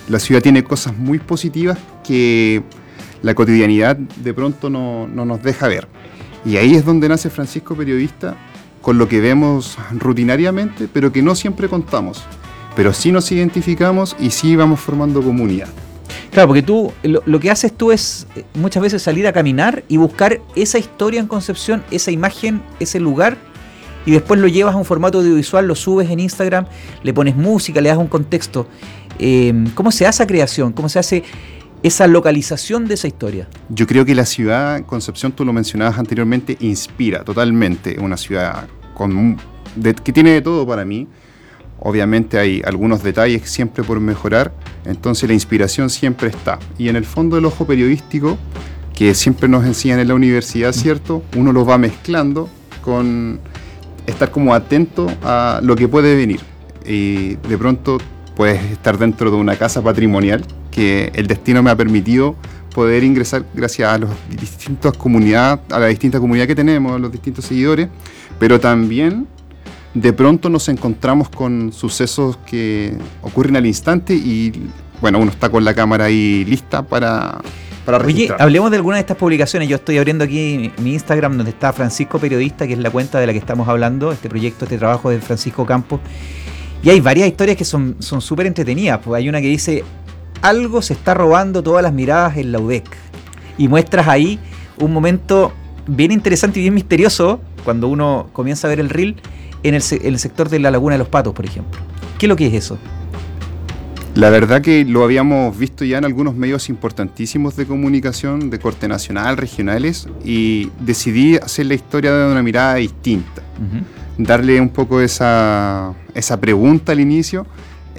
la ciudad tiene cosas muy positivas que la cotidianidad de pronto no nos deja ver. Y ahí es donde nace Francisco Periodista, con lo que vemos rutinariamente, pero que no siempre contamos. Pero sí nos identificamos y sí vamos formando comunidad. Claro, porque tú, lo que haces tú es muchas veces salir a caminar y buscar esa historia en Concepción, esa imagen, ese lugar, y después lo llevas a un formato audiovisual, lo subes en Instagram, le pones música, le das un contexto. ¿Cómo se hace esa creación? ¿Cómo se hace esa localización de esa historia? Yo creo que la ciudad, Concepción, tú lo mencionabas anteriormente, inspira totalmente. Una ciudad que tiene de todo para mí. Obviamente hay algunos detalles siempre por mejorar, entonces la inspiración siempre está. Y en el fondo el ojo periodístico, que siempre nos enseñan en la universidad, ¿cierto? Uno lo va mezclando con estar como atento a lo que puede venir. Y de pronto puedes estar dentro de una casa patrimonial que el destino me ha permitido poder ingresar gracias a las distintas comunidades, a la distinta comunidad que tenemos, a los distintos seguidores, pero también de pronto nos encontramos con sucesos que ocurren al instante y bueno, uno está con la cámara ahí lista para registrar. Oye, hablemos de alguna de estas publicaciones. Yo estoy abriendo aquí mi Instagram, donde está Francisco Periodista, que es la cuenta de la que estamos hablando, este proyecto, este trabajo de Francisco Campos. Y hay varias historias que son súper entretenidas. Pues hay una que dice: algo se está robando todas las miradas en la UDEC. Y muestras ahí un momento bien interesante y bien misterioso cuando uno comienza a ver el reel en el sector de la Laguna de los Patos, por ejemplo. ¿Qué es lo que es eso? La verdad que lo habíamos visto ya en algunos medios importantísimos de comunicación, de corte nacional, regionales, y decidí hacer la historia de una mirada distinta. Uh-huh. Darle un poco esa pregunta al inicio,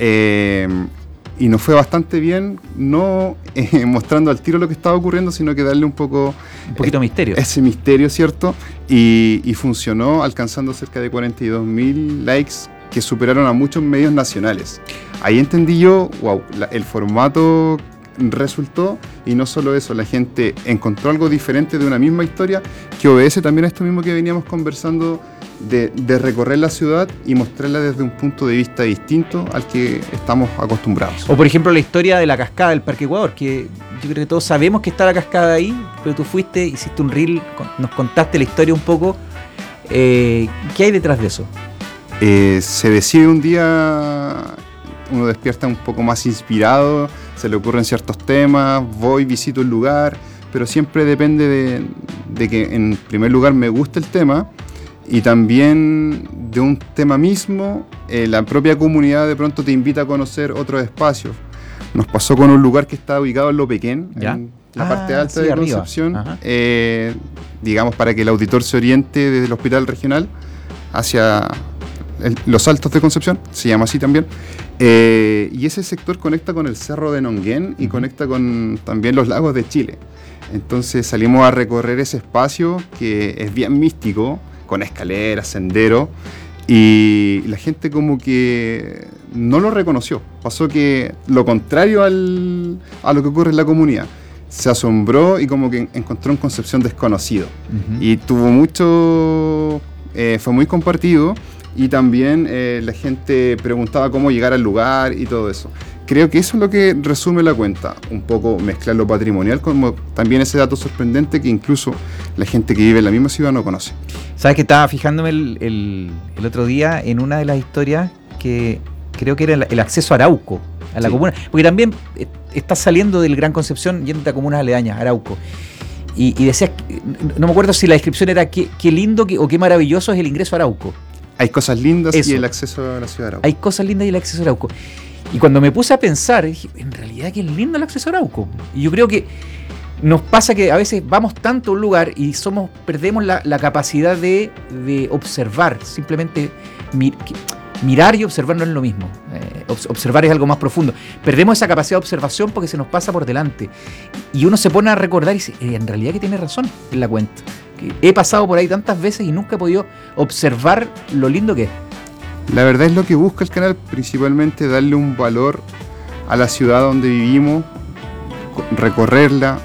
y nos fue bastante bien, no mostrando al tiro lo que estaba ocurriendo, sino que darle un poquito misterio. Ese misterio, ¿cierto? Y funcionó, alcanzando cerca de 42.000 likes que superaron a muchos medios nacionales. Ahí entendí yo, wow, el formato resultó, y no solo eso, la gente encontró algo diferente de una misma historia que obedece también a esto mismo que veníamos conversando de recorrer la ciudad y mostrarla desde un punto de vista distinto al que estamos acostumbrados. O por ejemplo la historia de la cascada del Parque Ecuador, que yo creo que todos sabemos que está la cascada ahí, pero tú fuiste, hiciste un reel, nos contaste la historia un poco. ¿Qué hay detrás de eso? Se decide un día, uno despierta un poco más inspirado, se le ocurren ciertos temas, voy, visito el lugar, pero siempre depende de que en primer lugar me guste el tema, y también de un tema mismo, la propia comunidad de pronto te invita a conocer otros espacios. Nos pasó con un lugar que está ubicado en Lopequén, en la parte alta de arriba, Concepción, digamos, para que el auditor se oriente desde el hospital regional hacia los Altos de Concepción, se llama así también, y ese sector conecta con el Cerro de Nonguén y conecta con también los lagos de Chile. Entonces salimos a recorrer ese espacio que es bien místico, con escaleras, senderos, y la gente como que no lo reconoció. Pasó que lo contrario a lo que ocurre en la comunidad. Se asombró y como que encontró en Concepción desconocido. Uh-huh. Y tuvo mucho, fue muy compartido, y también la gente preguntaba cómo llegar al lugar y todo eso. Creo que eso es lo que resume la cuenta, un poco mezclar lo patrimonial como también ese dato sorprendente que incluso la gente que vive en la misma ciudad no conoce. ¿Sabes que estaba fijándome el otro día en una de las historias que creo que era el acceso a Arauco, a la comuna? Porque también estás saliendo del Gran Concepción yendo a comunas aledañas, Arauco. Y decías, no me acuerdo si la descripción era qué lindo o qué maravilloso es el ingreso a Arauco. Hay cosas lindas y el acceso a la ciudad de Arauco. Hay cosas lindas y el acceso a Arauco. Y cuando me puse a pensar, dije, en realidad qué lindo el acceso a Arauco. Y yo creo que nos pasa que a veces vamos tanto a un lugar y perdemos la capacidad de observar. Simplemente mirar y observar no es lo mismo. Observar es algo más profundo. Perdemos esa capacidad de observación porque se nos pasa por delante. Y uno se pone a recordar y dice, en realidad que tiene razón en la cuenta. Que he pasado por ahí tantas veces y nunca he podido observar lo lindo que es. La verdad es lo que busca el canal, principalmente darle un valor a la ciudad donde vivimos, recorrerla,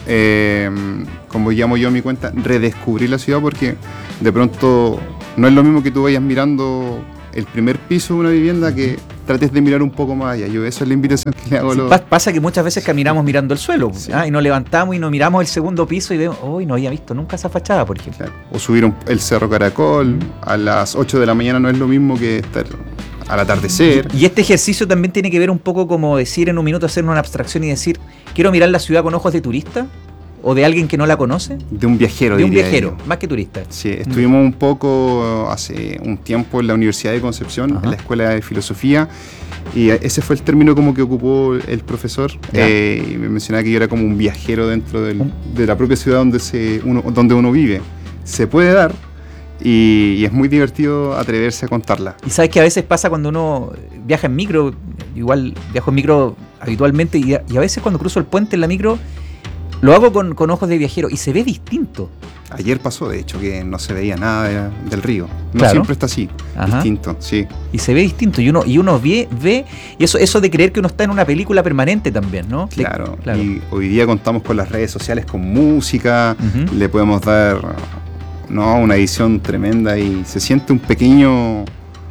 como llamo yo a mi cuenta, redescubrir la ciudad, porque de pronto no es lo mismo que tú vayas mirando el primer piso de una vivienda que trates de mirar un poco más allá. Yo, eso es la invitación que le hago a los... Pasa que muchas veces caminamos mirando el suelo, Sí. y nos levantamos y nos miramos el segundo piso y vemos, no había visto nunca esa fachada, por ejemplo. Claro. O subir el Cerro Caracol a las 8 de la mañana no es lo mismo que estar al atardecer. Y este ejercicio también tiene que ver un poco como decir en un minuto, hacer una abstracción y decir, quiero mirar la ciudad con ojos de turista o de alguien que no la conoce. De un viajero, De un diría viajero, yo. más que turista. Sí, estuvimos un poco hace un tiempo en la Universidad de Concepción, Ajá. en la Escuela de Filosofía, y ese fue el término como que ocupó el profesor, Ya. y me mencionaba que yo era como un viajero dentro de la propia ciudad donde uno vive. Se puede dar, y es muy divertido atreverse a contarla. Y sabes que a veces pasa cuando uno viaja en micro, igual viajo en micro habitualmente, y a veces cuando cruzo el puente en la micro, lo hago con ojos de viajero y se ve distinto. Ayer pasó, de hecho, que no se veía nada del río. No Claro. siempre está así, Ajá. distinto, sí. Y se ve distinto, y uno ve y eso de creer que uno está en una película permanente también, ¿no? Claro. Y hoy día contamos con las redes sociales, con música, Ujú. le podemos dar una edición tremenda y se siente un pequeño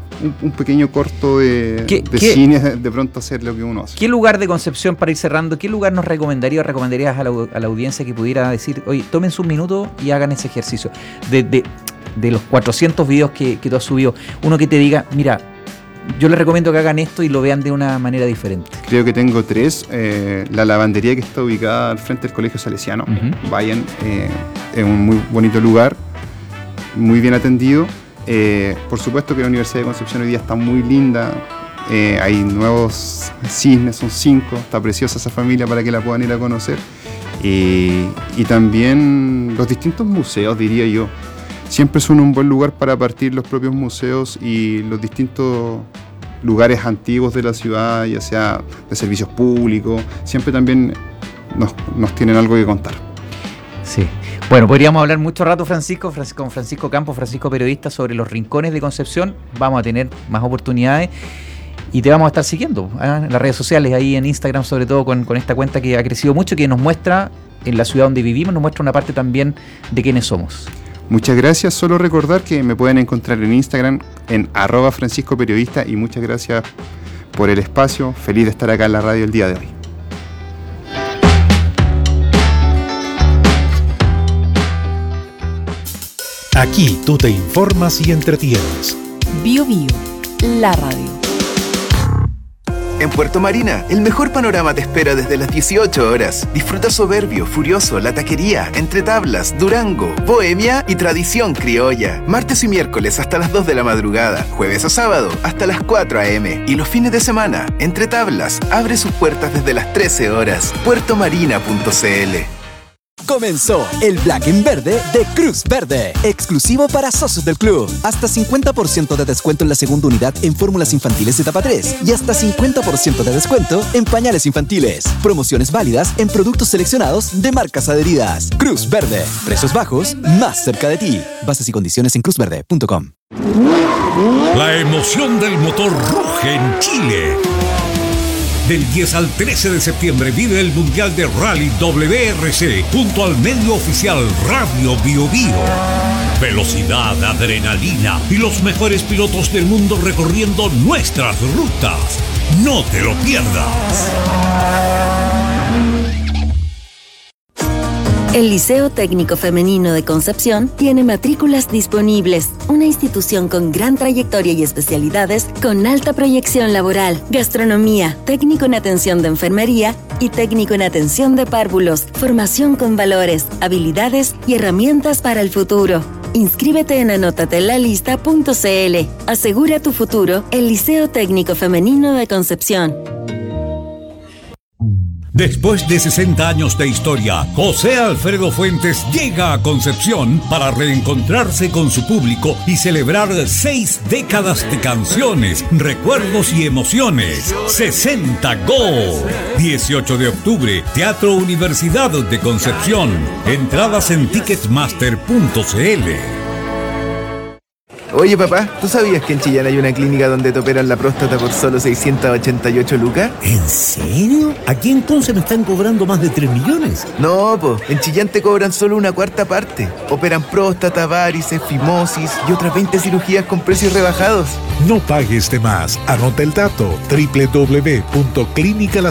corto de cine de pronto hacer lo que uno hace. ¿Qué lugar de Concepción, para ir cerrando, qué lugar nos recomendarías a la audiencia que pudiera decir, oye, tomen sus minutos y hagan ese ejercicio? De los 400 videos que tú has subido, uno que te diga, mira, yo les recomiendo que hagan esto y lo vean de una manera diferente. Creo que tengo 3. La lavandería que está ubicada al frente del Colegio Salesiano. Ujú. Vayan, es un muy bonito lugar, muy bien atendido. Por supuesto que la Universidad de Concepción hoy día está muy linda. Hay nuevos cisnes, son 5. Está preciosa esa familia para que la puedan ir a conocer. Y también los distintos museos, diría yo. Siempre son un buen lugar para partir los propios museos y los distintos lugares antiguos de la ciudad, ya sea de servicios públicos. Siempre también nos tienen algo que contar. Sí. Bueno, podríamos hablar mucho rato, con Francisco Campos, Francisco periodista, sobre los rincones de Concepción. Vamos a tener más oportunidades y te vamos a estar siguiendo en las redes sociales, ahí en Instagram, sobre todo con esta cuenta que ha crecido mucho, que nos muestra en la ciudad donde vivimos, nos muestra una parte también de quiénes somos. Muchas gracias, solo recordar que me pueden encontrar en Instagram en @FranciscoPeriodista y muchas gracias por el espacio, feliz de estar acá en la radio el día de hoy. Aquí tú te informas y entretienes. Bio Bio, la radio. En Puerto Marina, el mejor panorama te espera desde las 18 horas. Disfruta Soberbio, Furioso, La Taquería, Entre Tablas, Durango, Bohemia y Tradición Criolla. Martes y miércoles hasta las 2 de la madrugada. Jueves a sábado hasta las 4 a.m. Y los fines de semana, Entre Tablas abre sus puertas desde las 13 horas. puertomarina.cl. Comenzó el Black en Verde de Cruz Verde, exclusivo para socios del club. Hasta 50% de descuento en la segunda unidad en fórmulas infantiles etapa 3 y hasta 50% de descuento en pañales infantiles. Promociones válidas en productos seleccionados de marcas adheridas. Cruz Verde, precios bajos, más cerca de ti. Bases y condiciones en cruzverde.com. La emoción del motor ruge en Chile. Del 10 al 13 de septiembre vive el Mundial de Rally WRC junto al medio oficial Radio Bio Bio. Velocidad, adrenalina y los mejores pilotos del mundo recorriendo nuestras rutas. No te lo pierdas. El Liceo Técnico Femenino de Concepción tiene matrículas disponibles, una institución con gran trayectoria y especialidades con alta proyección laboral, gastronomía, técnico en atención de enfermería y técnico en atención de párvulos, formación con valores, habilidades y herramientas para el futuro. Inscríbete en anotatelalista.cl. Asegura tu futuro, el Liceo Técnico Femenino de Concepción. Después de 60 años de historia, José Alfredo Fuentes llega a Concepción para reencontrarse con su público y celebrar 6 décadas de canciones, recuerdos y emociones. 60 Go. 18 de octubre, Teatro Universidad de Concepción. Entradas en ticketmaster.cl. Oye, papá, ¿tú sabías que en Chillán hay una clínica donde te operan la próstata por solo 688 lucas? ¿En serio? Aquí en Conce me están cobrando más de 3 millones. No, po, en Chillán te cobran solo una cuarta parte. Operan próstata, varices, fimosis y otras 20 cirugías con precios rebajados. No pagues de más. Anota el dato: www.clinicalasalud.cl.